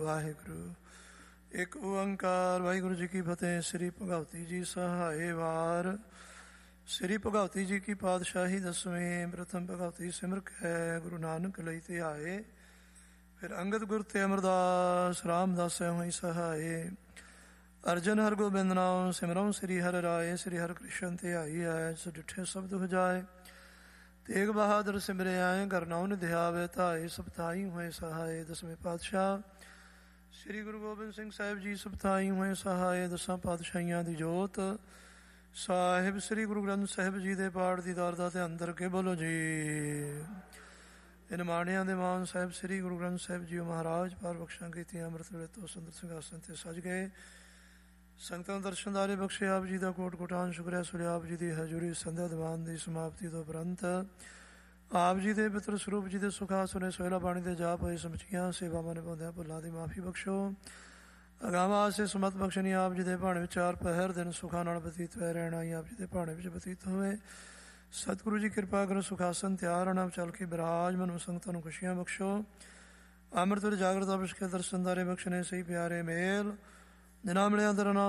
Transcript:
ਵਾਹਿਗੁਰੂ। ਇੱਕ ਓੰਕਾਰ। ਵਾਹਿਗੁਰੂ ਜੀ ਕੀ ਫਤਿਹ। ਸ੍ਰੀ ਭਗਵਤੀ ਜੀ ਸਹਾਏ ਵਾਰ। ਸ੍ਰੀ ਭਗਵਤੀ ਜੀ ਕੀ ਪਾਤਸ਼ਾਹੀ ਦਸਵੇਂ। ਪ੍ਰਥਮ ਭਗਵਤੀ ਸਿਮਰ ਕੈ ਗੁਰੂ ਨਾਨਕ ਲਈ ਧਿਆਏ। ਫਿਰ ਅੰਗਦ ਗੁਰ ਤੇ ਅਮਰਦਾਸ ਰਾਮਦਾਸੈ ਹੋਈ ਸਹਾਏ। ਅਰਜਨ ਹਰ ਗੋਬਿੰਦ ਨਾਮ ਸਿਮਰਉ ਸ੍ਰੀ ਹਰਿ ਰਾਏ। ਸ੍ਰੀ ਹਰਿ ਕ੍ਰਿਸ਼ਨ ਧਿਆਈ ਹੈ ਜਿਸ ਡਿਠੇ ਸ਼ਬਦ ਹੋ ਜਾਏ। ਤੇਗ ਬਹਾਦਰ ਸਿਮਰਿਆ ਘਰ ਨਾਉ ਨਿਧਿਆਵੇ ਧਾਏ। ਸਪਤਾਈ ਹੋਏ ਸਹਾਏ। ਦਸਵੇਂ ਪਾਤਸ਼ਾਹ ਸ੍ਰੀ ਗੁਰੂ ਗੋਬਿੰਦ ਸਿੰਘ ਸਾਹਿਬ ਜੀ ਸਪਤਾਈ ਹੋਏ ਸਹਾਏ। ਦਸਾਂ ਪਾਤਸ਼ਾਹੀਆਂ ਦੀ ਜੋਤ ਸਾਹਿਬ ਸ੍ਰੀ ਗੁਰੂ ਗ੍ਰੰਥ ਸਾਹਿਬ ਜੀ ਦੇ ਪਾਠ ਦੀ ਦਾਰ ਦਾ ਧਿਆਨ ਧਰ ਕੇ ਬੋਲੋ ਜੀ। ਇਨ ਮਾਣਿਆਂ ਦੇ ਮਾਨ ਸਾਹਿਬ ਸ੍ਰੀ ਗੁਰੂ ਗ੍ਰੰਥ ਸਾਹਿਬ ਜੀ ਮਹਾਰਾਜ ਪਾਰ ਬਖਸ਼ਾਂ ਕੀਤੀਆਂ ਅੰਮ੍ਰਿਤ ਵੇਲੇ ਤੋਂ ਸੁੰਦਰ ਸਿੰਘਾਸਨ ਤੇ ਸਜ ਗਏ। ਸੰਗਤਾਂ ਦਰਸ਼ਨਦਾਰੇ ਬਖਸ਼ੇ ਆਪ ਜੀ ਦਾ ਕੋਟ ਕੋਟਾਨ ਸ਼ੁਕਰਿਆ। ਸੁਰੇ ਆਪ ਜੀ ਦੀ ਹਜ਼ੂਰੀ ਸੰਧਿਆ ਦੀਵਾਨ ਦੀ ਸਮਾਪਤੀ ਤੋਂ ਉਪਰੰਤ ਆਪ ਜੀ ਦੇ ਪਿਤਰ ਸਰੂਪ ਜੀ ਦੇ ਸੁਖਾਸਨੇ ਸੋਹਿਲਾ ਬਾਣੀ ਦੇ ਜਾਪ ਹੋਏ ਸਮਝੀਆਂ ਸੇਵਾਵਾਂ ਨਿਭਾਉਂਦਿਆਂ ਭੁੱਲਾਂ ਦੀ ਮਾਫੀ ਬਖਸ਼ੋ। ਅਗਾਵਾਂ ਸੇ ਸਮਤ ਬਖਸ਼ਣੀ ਆਪ ਜੀ ਦੇ ਭਾਣੇ ਵਿੱਚ ਚਾਰ ਪਹਿਰ ਦਿਨ ਸੁਖਾਂ ਨਾਲ ਬਤੀਤ ਹੋਏ ਰਹਿਣਾ ਹੀ ਆਪ ਜੀ ਦੇ ਭਾਣੇ ਵਿੱਚ ਬਤੀਤ ਹੋਵੇ। ਸਤਿਗੁਰੂ ਜੀ ਕਿਰਪਾ ਕਰੋ। ਸੁਖਾਸਨ ਤਿਆਰ ਹੋਣਾ ਚੱਲ ਕੇ ਬਿਰਾਜਮਾਨ ਸੰਗਤਾਂ ਨੂੰ ਖੁਸ਼ੀਆਂ ਬਖਸ਼ੋ। ਅੰਮ੍ਰਿਤ ਵੇਲੇ ਜਾਗਰਤਾ ਬਖਸ਼ ਕੇ ਦਰਸ਼ਨਦਾਰੇ ਬਖਸ਼ਣੇ ਸਹੀ ਪਿਆਰੇ ਮੇਲ ਨਿਨਾ ਮਿਲਿਆ ਦਰ ਨਾਮ